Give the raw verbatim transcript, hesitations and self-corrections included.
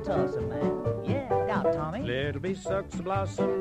toss 'em, man. Yeah, look out, Tommy. Little bee sucks the blossom